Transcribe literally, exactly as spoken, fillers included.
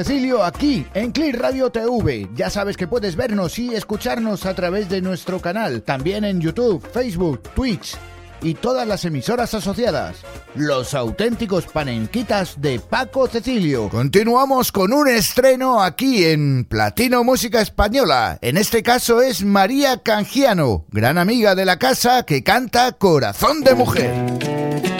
Cecilio aquí en Click Radio T V. Ya sabes que puedes vernos y escucharnos a través de nuestro canal, también en YouTube, Facebook, Twitch y todas las emisoras asociadas. Los auténticos panenquitas de Paco Cecilio. Continuamos con un estreno aquí en Platino Música Española. En este caso es María Canjiano, gran amiga de la casa que canta Corazón de Mujer.